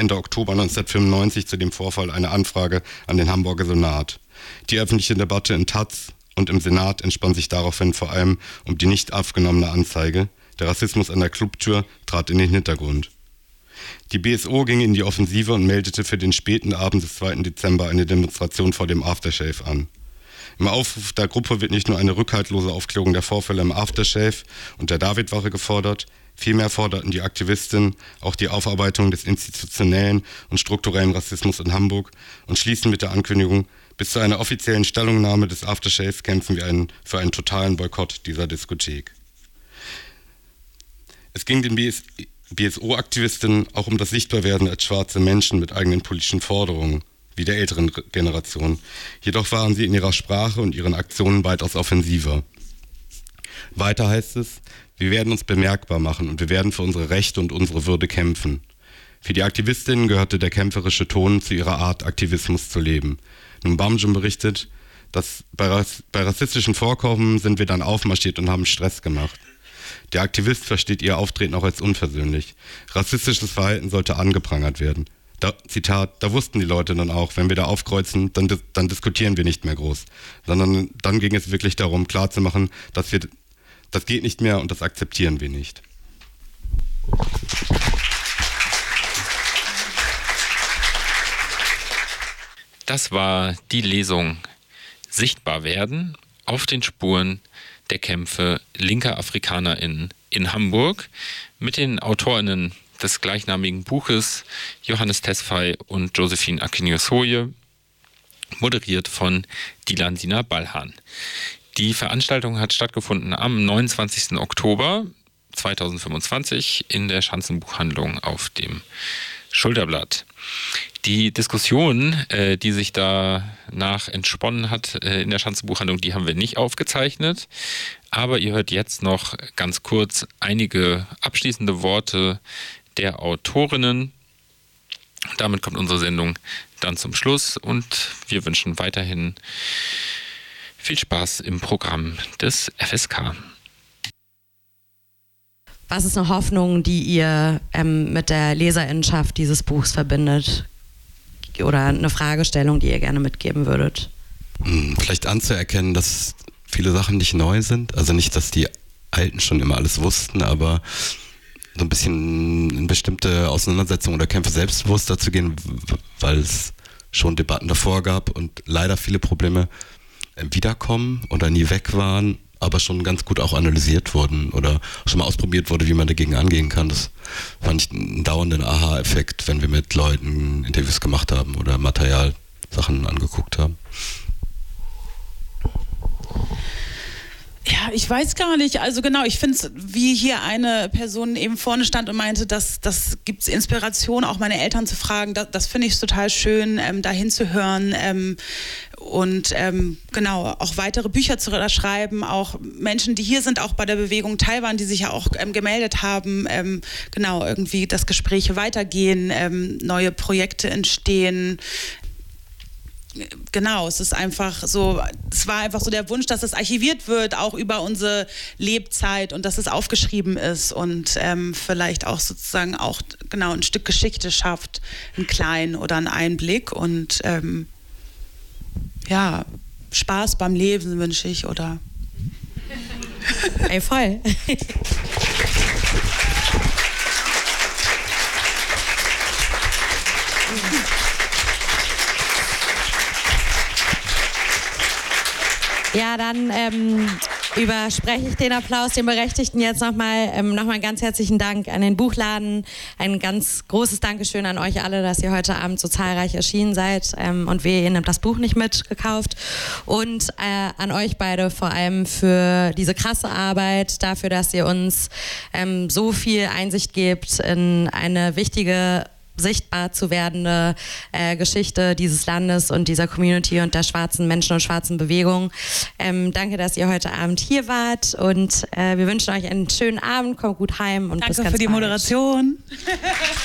Ende Oktober 1995 zu dem Vorfall eine Anfrage an den Hamburger Senat. Die öffentliche Debatte in taz und im Senat entspann sich daraufhin vor allem um die nicht aufgenommene Anzeige. Der Rassismus an der Clubtür trat in den Hintergrund. Die BSO ging in die Offensive und meldete für den späten Abend des 2. Dezember eine Demonstration vor dem Aftershave an. Im Aufruf der Gruppe wird nicht nur eine rückhaltlose Aufklärung der Vorfälle im Aftershave und der Davidwache gefordert, vielmehr forderten die Aktivistinnen auch die Aufarbeitung des institutionellen und strukturellen Rassismus in Hamburg und schließen mit der Ankündigung, bis zu einer offiziellen Stellungnahme des Aftershaves kämpfen wir für einen totalen Boykott dieser Diskothek. Es ging den BSO-Aktivistinnen auch um das Sichtbarwerden als schwarze Menschen mit eigenen politischen Forderungen, wie der älteren Generation. Jedoch waren sie in ihrer Sprache und ihren Aktionen weitaus offensiver. Weiter heißt es, wir werden uns bemerkbar machen und wir werden für unsere Rechte und unsere Würde kämpfen. Für die Aktivistinnen gehörte der kämpferische Ton zu ihrer Art, Aktivismus zu leben. Nun Bamjum berichtet, dass bei rassistischen Vorkommen sind wir dann aufmarschiert und haben Stress gemacht. Der Aktivist versteht ihr Auftreten auch als unversöhnlich. Rassistisches Verhalten sollte angeprangert werden. Zitat, da wussten die Leute dann auch, wenn wir da aufkreuzen, dann diskutieren wir nicht mehr groß. Sondern dann ging es wirklich darum, klarzumachen, das geht nicht mehr und das akzeptieren wir nicht. Das war die Lesung Sichtbar werden auf den Spuren der Kämpfe linker AfrikanerInnen in Hamburg mit den AutorInnen des gleichnamigen Buches Johannes Tesfaye und Josephine Akinyi-Okoye, moderiert von Dilan Sina Balhan. Die Veranstaltung hat stattgefunden am 29. Oktober 2025 in der Schanzenbuchhandlung auf dem Schulterblatt. Die Diskussion, die sich danach entsponnen hat in der Schanzenbuchhandlung, die haben wir nicht aufgezeichnet. Aber ihr hört jetzt noch ganz kurz einige abschließende Worte der Autorinnen. Damit kommt unsere Sendung dann zum Schluss und wir wünschen weiterhin viel Spaß im Programm des FSK. Was ist eine Hoffnung, die ihr mit der Leserinnenschaft dieses Buchs verbindet? Oder eine Fragestellung, die ihr gerne mitgeben würdet? Vielleicht anzuerkennen, dass viele Sachen nicht neu sind. Also nicht, dass die Alten schon immer alles wussten, aber so ein bisschen in bestimmte Auseinandersetzungen oder Kämpfe selbstbewusster zu gehen, weil es schon Debatten davor gab und leider viele Probleme wiederkommen oder nie weg waren, aber schon ganz gut auch analysiert wurden oder schon mal ausprobiert wurde, wie man dagegen angehen kann. Das fand ich einen dauernden Aha-Effekt, wenn wir mit Leuten Interviews gemacht haben oder Materialsachen angeguckt haben. Ja, ich weiß gar nicht. Also genau, ich finde es, wie hier eine Person eben vorne stand und meinte, das gibt es Inspiration, auch meine Eltern zu fragen. Das finde ich total schön, da hinzuhören und genau, auch weitere Bücher zu schreiben. Auch Menschen, die hier sind, auch bei der Bewegung teil waren, die sich ja auch gemeldet haben. Genau, irgendwie, dass Gespräche weitergehen, neue Projekte entstehen. Genau, es war einfach so der Wunsch, dass es archiviert wird, auch über unsere Lebzeit und dass es aufgeschrieben ist und vielleicht auch sozusagen auch genau ein Stück Geschichte schafft, einen kleinen oder einen Einblick und ja, Spaß beim Leben wünsche ich, oder? Ey, voll. Ja, dann überspreche ich den Applaus, den Berechtigten jetzt nochmal. Nochmal ganz herzlichen Dank an den Buchladen. Ein ganz großes Dankeschön an euch alle, dass ihr heute Abend so zahlreich erschienen seid. Und ihr nehmt das Buch nicht mitgekauft. Und an euch beide vor allem für diese krasse Arbeit, dafür, dass ihr uns so viel Einsicht gebt in eine wichtige, sichtbar zu werdende Geschichte dieses Landes und dieser Community und der schwarzen Menschen und schwarzen Bewegung. Danke, dass ihr heute Abend hier wart und wir wünschen euch einen schönen Abend, kommt gut heim und bis ganz bald. Danke für die Moderation.